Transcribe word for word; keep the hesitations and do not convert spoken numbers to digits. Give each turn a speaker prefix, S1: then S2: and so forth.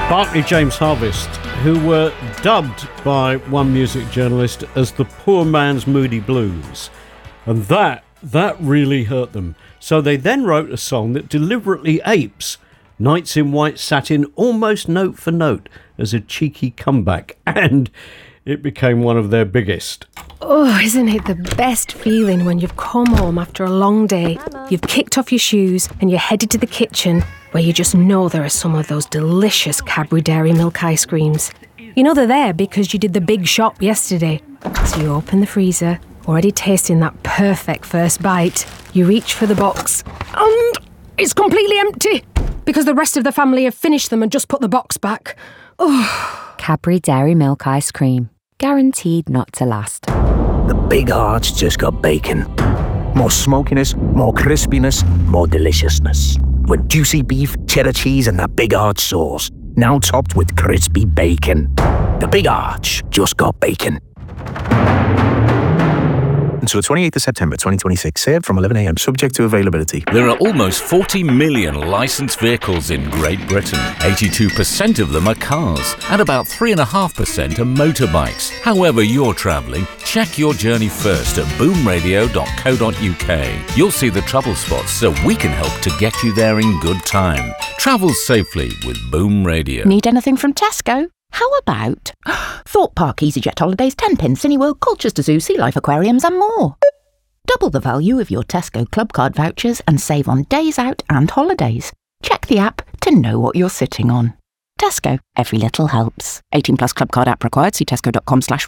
S1: Barclay James Harvest, who were dubbed by one music journalist as the poor man's Moody Blues. And that, that really hurt them. So they then wrote a song that deliberately apes Nights in White Satin almost note for note as a cheeky comeback. And it became one of their biggest.
S2: Oh, isn't it the best feeling when you've come home after a long day, you've kicked off your shoes and you're headed to the kitchen where you just know there are some of those delicious Cadbury Dairy Milk ice creams. You know they're there because you did the big shop yesterday. So you open the freezer, already tasting that perfect first bite. You reach for the box and it's completely empty because the rest of the family have finished them and just put the box back. Oh.
S3: Cadbury Dairy Milk ice cream. Guaranteed not to last.
S4: The Big Arch just got bacon. More smokiness, more crispiness, more deliciousness. With juicy beef, cheddar cheese and that Big Arch sauce. Now topped with crispy bacon. The Big Arch just got bacon.
S5: Until the twenty-eighth of September twenty twenty-six, served from eleven a m, subject to availability.
S6: There are almost forty million licensed vehicles in Great Britain. eighty-two percent of them are cars, and about three point five percent are motorbikes. However you're travelling, check your journey first at boom radio dot co dot u k. You'll see the trouble spots so we can help to get you there in good time. Travel safely with Boom Radio.
S7: Need anything from Tesco? How about Thorpe Park EasyJet Holidays, Tenpin, Cineworld, Colchester Zoo, Sea Life Aquariums and more. Double the value of your Tesco Club Card vouchers and save on days out and holidays. Check the app to know what you're sitting on. Tesco, every little helps. eighteen plus Club Card app required. See tesco dot com slash